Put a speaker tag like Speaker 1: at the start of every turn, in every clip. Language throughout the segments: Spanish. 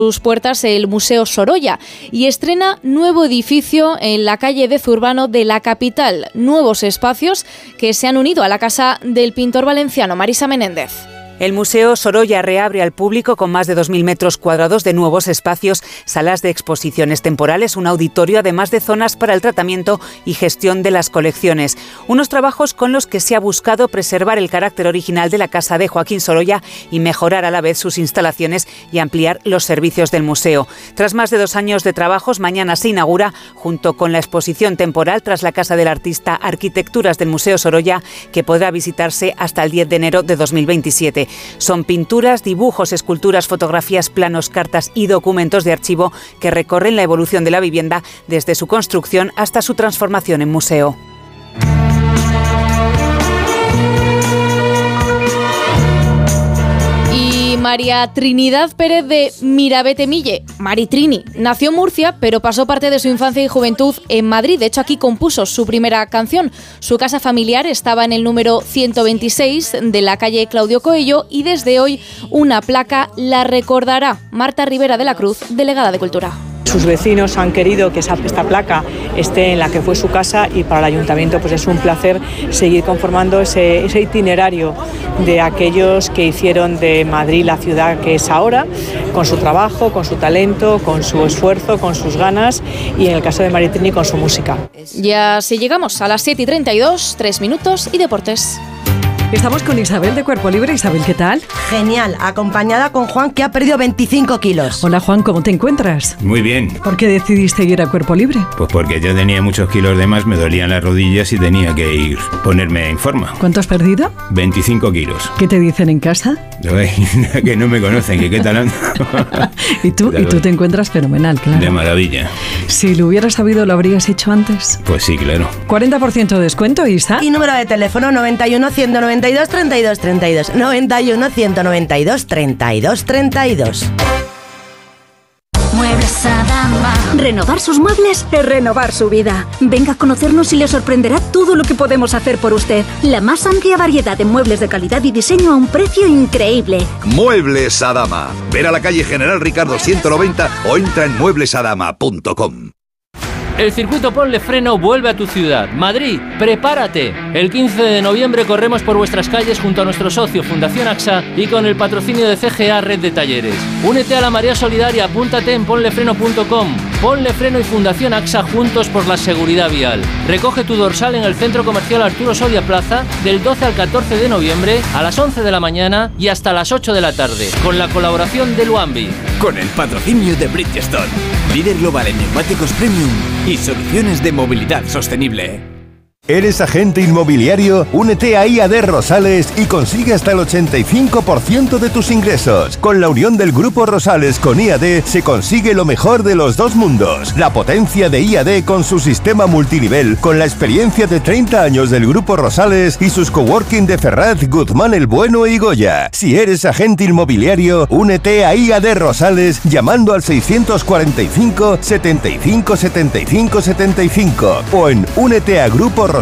Speaker 1: sus puertas el Museo Sorolla y estrena nuevo edificio en la calle de Zurbano de la capital. Nuevos espacios que se han unido a la casa del pintor valenciano Marisa Menéndez.
Speaker 2: El Museo Sorolla reabre al público con más de 2.000 metros cuadrados de nuevos espacios, salas de exposiciones temporales, un auditorio, además de zonas para el tratamiento y gestión de las colecciones. Unos trabajos con los que se ha buscado preservar el carácter original de la casa de Joaquín Sorolla y mejorar a la vez sus instalaciones y ampliar los servicios del museo. Tras más de 2 años de trabajos, mañana se inaugura, junto con la exposición temporal tras la Casa del Artista, Arquitecturas del Museo Sorolla, que podrá visitarse hasta el 10 de enero de 2027. Son pinturas, dibujos, esculturas, fotografías, planos, cartas y documentos de archivo que recorren la evolución de la vivienda desde su construcción hasta su transformación en museo.
Speaker 1: María Trinidad Pérez de Mirabete Mille, Mari Trini, nació en Murcia, pero pasó parte de su infancia y juventud en Madrid. De hecho, aquí compuso su primera canción. Su casa familiar estaba en el número 126 de la calle Claudio Coello y desde hoy una placa la recordará. Marta Rivera de la Cruz, delegada de Cultura.
Speaker 3: Sus vecinos han querido que esta placa esté en la que fue su casa y para el ayuntamiento pues es un placer seguir conformando ese itinerario de aquellos que hicieron de Madrid la ciudad que es ahora, con su trabajo, con su talento, con su esfuerzo, con sus ganas y en el caso de Mari Trini con su música.
Speaker 1: Ya así llegamos a las 7:32, 3 minutos y deportes.
Speaker 4: Estamos con Isabel de Cuerpo Libre. Isabel, ¿qué tal?
Speaker 5: Genial, acompañada con Juan, que ha perdido 25 kilos.
Speaker 4: Hola Juan, ¿cómo te encuentras?
Speaker 6: Muy bien.
Speaker 4: ¿Por qué decidiste ir a Cuerpo Libre?
Speaker 6: Pues porque yo tenía muchos kilos de más, me dolían las rodillas y tenía que ponerme en forma.
Speaker 4: ¿Cuánto has perdido?
Speaker 6: 25 kilos.
Speaker 4: ¿Qué te dicen en casa?
Speaker 6: Que no me conocen, que qué tal ando.
Speaker 4: ¿Y tú te encuentras fenomenal, claro.
Speaker 6: De maravilla.
Speaker 4: Si lo hubieras sabido, ¿lo habrías hecho antes?
Speaker 6: Pues sí, claro.
Speaker 4: 40% de descuento, Isa.
Speaker 5: Y número de teléfono 91 192 32 32. 91 192 32 32.
Speaker 7: Muebles Adama. Renovar sus muebles es renovar su vida. Venga a conocernos y le sorprenderá todo lo que podemos hacer por usted. La más amplia variedad de muebles de calidad y diseño a un precio increíble.
Speaker 8: Muebles Adama. Ven a la calle General Ricardo 190 o entra en mueblesadama.com.
Speaker 9: El circuito Ponle Freno vuelve a tu ciudad. Madrid, prepárate. El 15 de noviembre corremos por vuestras calles junto a nuestro socio Fundación AXA y con el patrocinio de CGA Red de Talleres. Únete a la marea solidaria, apúntate en ponlefreno.com. Ponle Freno y Fundación AXA juntos por la seguridad vial. Recoge tu dorsal en el Centro Comercial Arturo Soria Plaza del 12 al 14 de noviembre a las 11 de la mañana y hasta las 8 de la tarde, con la colaboración de Luambi.
Speaker 10: Con el patrocinio de Bridgestone, líder global en neumáticos premium y soluciones de movilidad sostenible.
Speaker 11: ¿Eres agente inmobiliario? Únete a IAD Rosales y consigue hasta el 85% de tus ingresos. Con la unión del Grupo Rosales con IAD se consigue lo mejor de los dos mundos. La potencia de IAD con su sistema multinivel, con la experiencia de 30 años del Grupo Rosales y sus coworking de Ferraz, Guzmán el Bueno y Goya. Si eres agente inmobiliario, únete a IAD Rosales llamando al 645 75 75 75 o en úneteagruporoSales.com.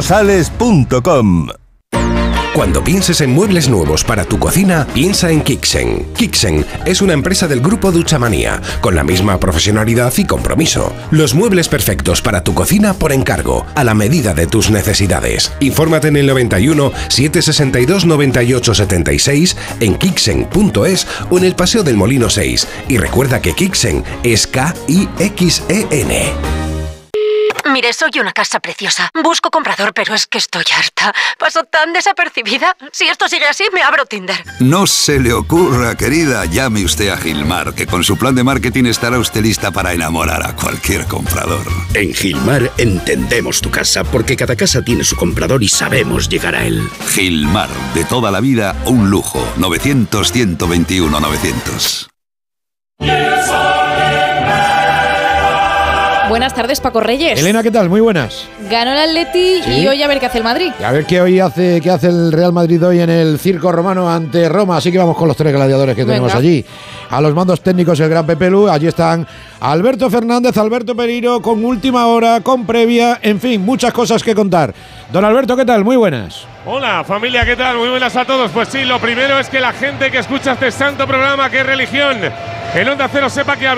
Speaker 12: Cuando pienses en muebles nuevos para tu cocina, piensa en Kixen. Kixen es una empresa del grupo Duchamanía, con la misma profesionalidad y compromiso. Los muebles perfectos para tu cocina por encargo, a la medida de tus necesidades. Infórmate en el 91 762 98 76, en Kixen.es o en el Paseo del Molino 6. Y recuerda que Kixen es K-I-X-E-N.
Speaker 13: Mire, soy una casa preciosa. Busco comprador, pero es que estoy harta. Paso tan desapercibida. Si esto sigue así, me abro Tinder.
Speaker 8: No se le ocurra, querida. Llame usted a Gilmar, que con su plan de marketing estará usted lista para enamorar a cualquier comprador.
Speaker 14: En Gilmar entendemos tu casa, porque cada casa tiene su comprador y sabemos llegar a él.
Speaker 8: Gilmar, de toda la vida, un lujo. 900-121-900.
Speaker 1: Buenas tardes, Paco Reyes.
Speaker 15: Elena, ¿qué tal? Muy buenas.
Speaker 1: Ganó el Atleti y hoy a ver qué hace el Madrid.
Speaker 15: A ver qué hace el Real Madrid hoy en el Circo Romano ante Roma. Así que vamos con los tres gladiadores que tenemos allí. A los mandos técnicos el gran Pepe Lu. Allí están Alberto Fernández, Alberto Pereiro, con última hora, con previa, en fin, muchas cosas que contar. Don Alberto, ¿qué tal? Muy buenas.
Speaker 16: Hola familia, ¿qué tal? Muy buenas a todos. Pues sí, lo primero es que la gente que escucha este santo programa, que es religión, el Onda Cero sepa que ha